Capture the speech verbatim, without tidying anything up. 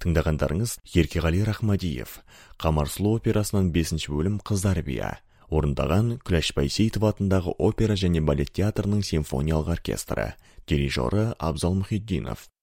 Тыңдағандарыңыз Еркеғали Рахмадиев, Қамар сұлу операсынан бесінші бөлім Қыздар бия. Орындаған Күләш Байсейітов атындағы опера және балет театрының симфониялық оркестрі. Дирижері Абзал Мұхитдинов.